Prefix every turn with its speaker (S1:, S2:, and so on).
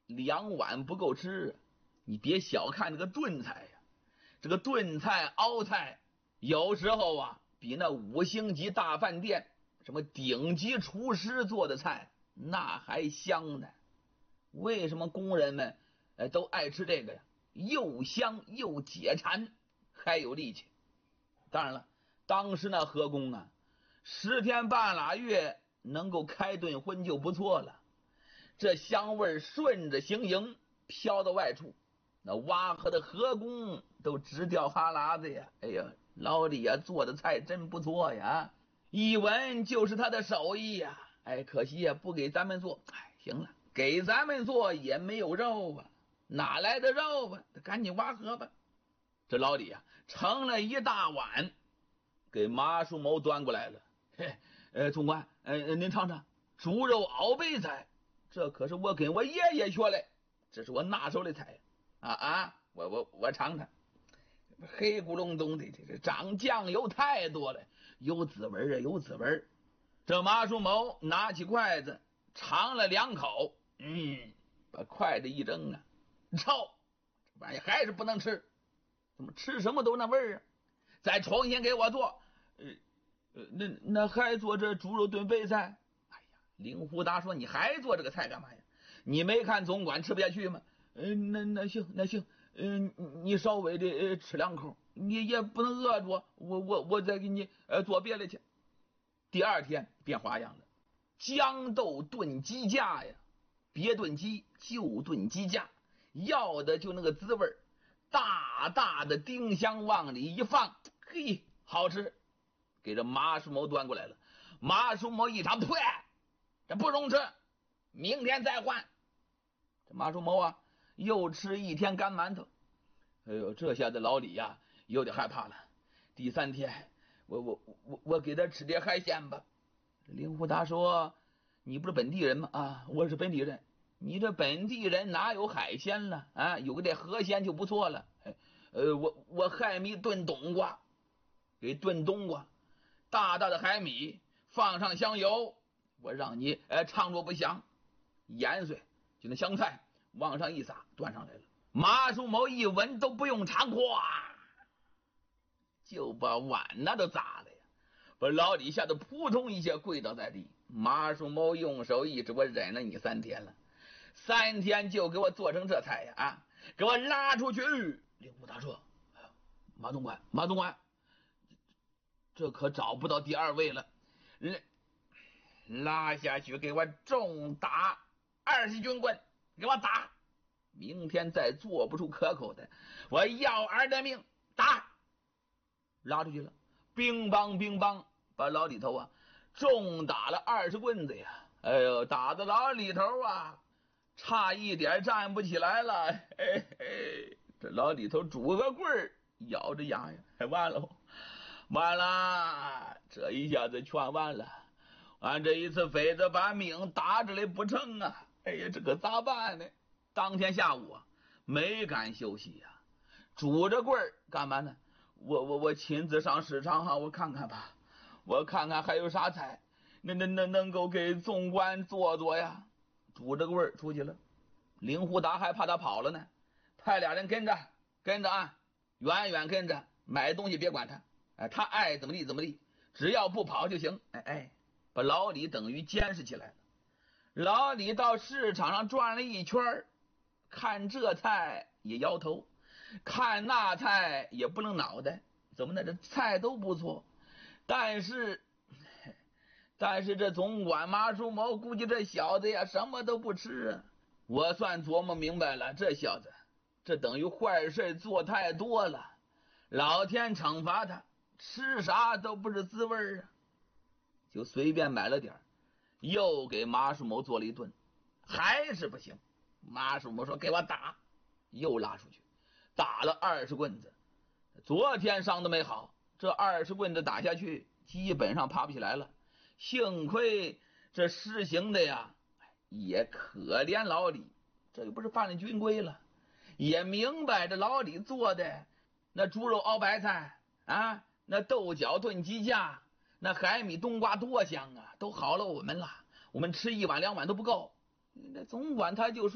S1: 2碗不够吃。你别小看这个炖菜呀，这个炖菜熬菜有时候啊比那5星级大饭店什么顶级厨师做的菜那还香呢。为什么工人们都爱吃这个呀？又香又解馋，还有力气。当然了，当时那河工啊10天半拉月能够开顿荤就不错了。这香味顺着行营飘到外处，那挖河的河工都直掉哈喇子呀。哎呀，老李呀做的菜真不错呀，一闻就是他的手艺呀。哎，可惜呀不给咱们做。哎，行了，给咱们做也没有肉啊，哪来的肉啊？赶紧挖河吧。这老李啊盛了一大碗给马树谋端过来了。嘿，总管，您尝尝猪肉熬白菜，这可是我跟我爷爷学的，这是我拿手的菜我尝尝。黑咕隆咚的，这长酱油太多了，有滋味啊，有滋味。这马树谋拿起筷子尝了2口，把筷子一扔啊，臭，这玩意还是不能吃，怎么吃什么都那味儿啊？再重新给我做。那还做这猪肉炖白菜？哎呀，令狐达说，你还做这个菜干嘛呀？你没看总管吃不下去吗？那行，你稍微的吃2口，你也不能饿着我再给你做别的去。第2天变花样了，豇豆炖鸡架呀，别炖鸡就炖鸡架，要的就那个滋味，大大的丁香往里一放，嘿，好吃。给这马树谋端过来了，马树谋一尝，呸，这不容吃，明天再换。这马树谋啊又吃1天干馒头。哎呦，这下子老李呀有点害怕了。第3天我给他吃点海鲜吧。令狐达说，你不是本地人吗？啊，我是本地人。你这本地人哪有海鲜了啊？有个这河鲜就不错了。我海米炖冬瓜，给炖冬瓜，大大的海米放上香油，我让你尝着不香，盐水就那香菜往上一撒，端上来了。马树谋一闻都不用尝，咵就把碗那都砸了呀，把老李吓得扑通一下跪倒在地。马树谋用手一指，我忍了你3天了，3天就给我做成这菜呀！给我拉出去！令狐达说，马总管，这可找不到第2位了，拉下去给我重打20军棍，给我打！明天再做不出可口的，我要儿的命！打！拉出去了，乒乓乒乓，把老李头啊重打了20棍子呀！哎呦，打的老李头啊差一点站不起来了。这老李头拄个棍儿，咬着牙呀，完了，这一下子全完了。俺这一次非得把命打着来不成啊！哎呀，这可咋办呢？当天下午啊没敢休息呀，拄着棍儿干嘛呢？我亲自上市场我看看吧，我看看还有啥菜那能够给总管做呀。拄着棍儿出去了。令狐达还怕他跑了呢，派2人跟着啊，远远跟着，买东西别管他，他爱怎么地，只要不跑就行。把老李等于监视起来了。老李到市场上转了一圈，看这菜也摇头，看那菜也不能脑袋，怎么呢？这菜都不错，但是这总管马树谋估计这小子呀什么都不吃啊。我算琢磨明白了，这小子这等于坏事做太多了，老天惩罚他，吃啥都不是滋味啊。就随便买了点，又给马树谋做了一顿，还是不行。马树谋说，给我打，又拉出去打了20棍子。昨天伤的没好，这20棍子打下去基本上爬不起来了。幸亏这施行的呀也可怜老李，这又不是犯了军规了，也明白这老李做的那猪肉熬白菜啊，那豆角炖鸡架，那海米冬瓜多香啊，都好了我们吃1碗2碗都不够。那总管他就说